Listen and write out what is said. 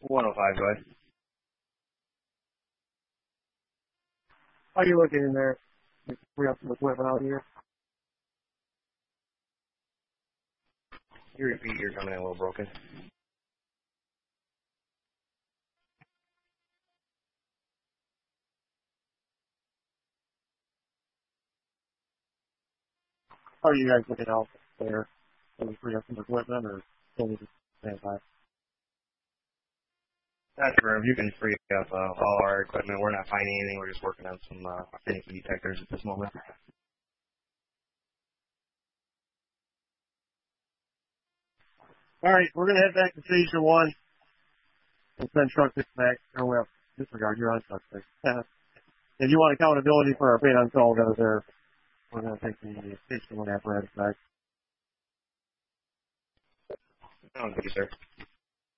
105, go ahead. How are you looking in there? We have some equipment out here. You repeat, you're coming in a little broken. How are you guys looking out there? Do we free up some equipment or still need to stand by? That's for if you can free up all our equipment. We're not finding anything. We're just working on some finicky detectors at this moment. All right, we're going to head back to Station 1. We'll send truck 6 back. Oh, well, disregard, you're on truck 6. If you want accountability for our paid on call guys there, we're going to take the Station 1 apparatus back. Oh, thank you, sir.